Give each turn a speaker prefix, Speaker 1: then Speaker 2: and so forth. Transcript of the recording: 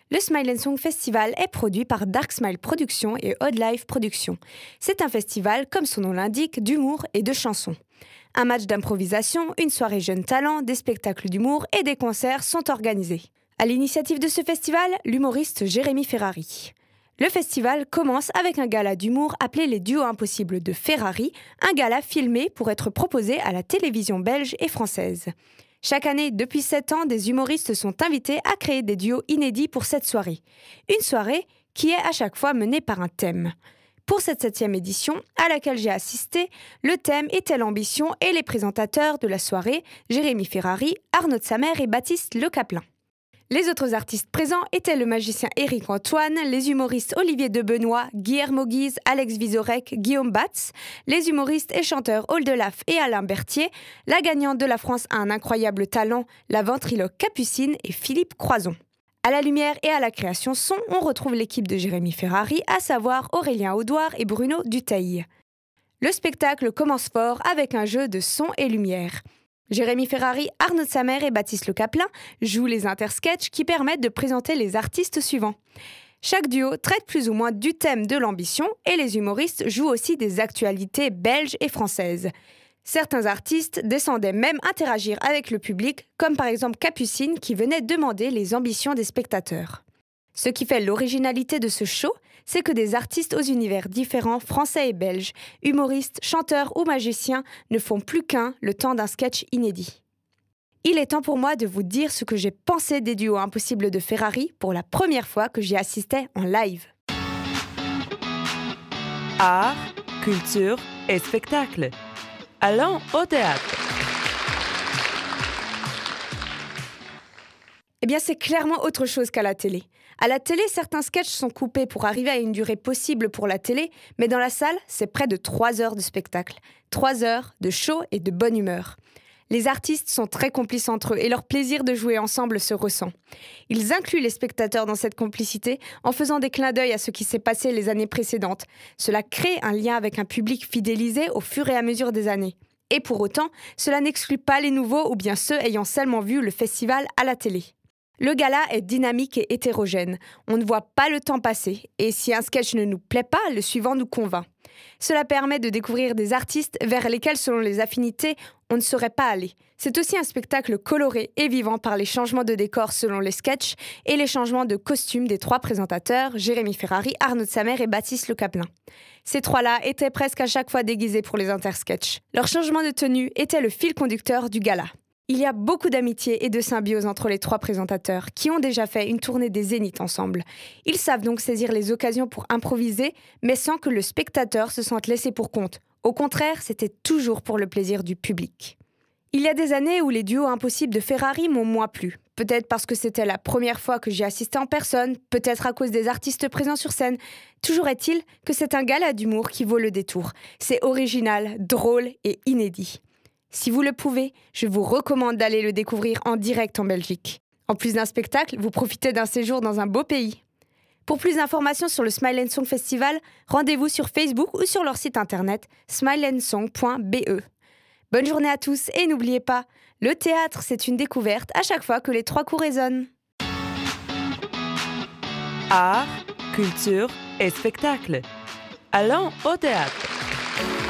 Speaker 1: Le Smile & Song Festival est produit par Dark Smile Productions et Odd Life Productions. C'est un festival, comme son nom l'indique, d'humour et de chansons. Un match d'improvisation, une soirée jeunes talents, des spectacles d'humour et des concerts sont organisés. À l'initiative de ce festival, l'humoriste Jérémy Ferrari. Le festival commence avec un gala d'humour appelé les Duos Impossibles de Ferrari, un gala filmé pour être proposé à la télévision belge et française. Chaque année, depuis 7 ans, des humoristes sont invités à créer des duos inédits pour cette soirée. Une soirée qui est à chaque fois menée par un thème. Pour cette 7e édition, à laquelle j'ai assisté, le thème était l'ambition et les présentateurs de la soirée, Jérémy Ferrari, Arnaud de Samer et Baptiste Le Caplin. Les autres artistes présents étaient le magicien Éric Antoine, les humoristes Olivier Debenoît, Guillermo Guise, Alex Vizorek, Guillaume Batz, les humoristes et chanteurs Oldelaf et Alain Berthier, la gagnante de la France a un incroyable talent, la ventriloque Capucine et Philippe Croison. À la lumière et à la création son, on retrouve l'équipe de Jérémy Ferrari, à savoir Aurélien Audouard et Bruno Duteil. Le spectacle commence fort avec un jeu de son et lumière. Jérémy Ferrari, Arnaud de Samer et Baptiste Le Caplin jouent les intersketchs qui permettent de présenter les artistes suivants. Chaque duo traite plus ou moins du thème de l'ambition et les humoristes jouent aussi des actualités belges et françaises. Certains artistes descendaient même interagir avec le public, comme par exemple Capucine qui venait demander les ambitions des spectateurs. Ce qui fait l'originalité de ce show, c'est que des artistes aux univers différents, français et belges, humoristes, chanteurs ou magiciens, ne font plus qu'un le temps d'un sketch inédit. Il est temps pour moi de vous dire ce que j'ai pensé des Duos Impossibles de Ferrari pour la première fois que j'y assistais en live.
Speaker 2: Art, culture et spectacle. Allons au théâtre.
Speaker 1: Eh bien, c'est clairement autre chose qu'à la télé. À la télé, certains sketchs sont coupés pour arriver à une durée possible pour la télé, mais dans la salle, c'est près de 3 heures de spectacle. 3 heures de show et de bonne humeur. Les artistes sont très complices entre eux et leur plaisir de jouer ensemble se ressent. Ils incluent les spectateurs dans cette complicité en faisant des clins d'œil à ce qui s'est passé les années précédentes. Cela crée un lien avec un public fidélisé au fur et à mesure des années. Et pour autant, cela n'exclut pas les nouveaux ou bien ceux ayant seulement vu le festival à la télé. Le gala est dynamique et hétérogène. On ne voit pas le temps passer. Et si un sketch ne nous plaît pas, le suivant nous convainc. Cela permet de découvrir des artistes vers lesquels, selon les affinités, on ne saurait pas aller. C'est aussi un spectacle coloré et vivant par les changements de décor selon les sketchs et les changements de costumes des 3 présentateurs, Jérémy Ferrari, Arnaud de Samer et Baptiste Le Caplin. Ces 3-là étaient presque à chaque fois déguisés pour les intersketchs. Leur changement de tenue était le fil conducteur du gala. Il y a beaucoup d'amitié et de symbiose entre les 3 présentateurs qui ont déjà fait une tournée des Zéniths ensemble. Ils savent donc saisir les occasions pour improviser, mais sans que le spectateur se sente laissé pour compte. Au contraire, c'était toujours pour le plaisir du public. Il y a des années où les Duos Impossibles de Ferrari m'ont moins plu. Peut-être parce que c'était la première fois que j'y assistais en personne, peut-être à cause des artistes présents sur scène. Toujours est-il que c'est un gala d'humour qui vaut le détour. C'est original, drôle et inédit. Si vous le pouvez, je vous recommande d'aller le découvrir en direct en Belgique. En plus d'un spectacle, vous profitez d'un séjour dans un beau pays. Pour plus d'informations sur le Smile & Song Festival, rendez-vous sur Facebook ou sur leur site internet smileandsong.be. Bonne journée à tous et n'oubliez pas, le théâtre c'est une découverte à chaque fois que les 3 coups résonnent.
Speaker 2: Art, culture et spectacle. Allons au théâtre.